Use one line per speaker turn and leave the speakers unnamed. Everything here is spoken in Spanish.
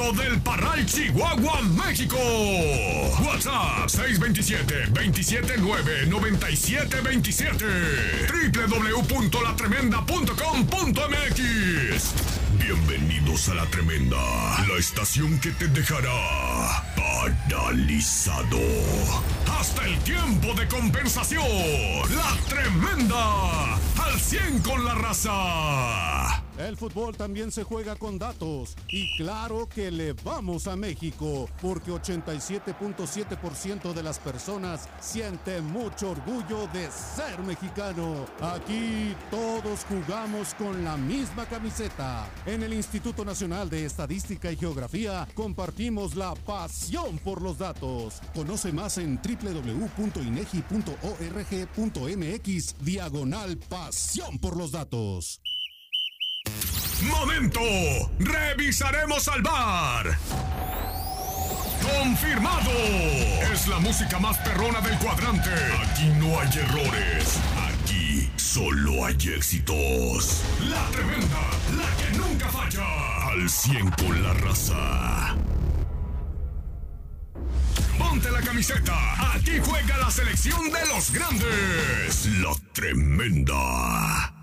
directo del Parral, Chihuahua, México. WhatsApp 627-279-9727. www.latremenda.com.mx. Bienvenidos a La Tremenda, la estación que te dejará paralizado hasta el tiempo de compensación. La Tremenda, al 100 con la raza.
El fútbol también se juega con datos y claro que le vamos a México porque 87.7% de las personas siente mucho orgullo de ser mexicano. Aquí todos jugamos con la misma camiseta. En el Instituto Nacional de Estadística y Geografía compartimos la pasión por los datos. Conoce más en www.inegi.org.mx/pasión por los datos.
¡Momento! ¡Revisaremos al VAR! ¡Confirmado! Es la música más perrona del cuadrante. Aquí no hay errores. Aquí solo hay éxitos. La Tremenda, la que nunca falla. Al 100 con la raza. Ponte la camiseta. Aquí juega la selección de los grandes. La Tremenda.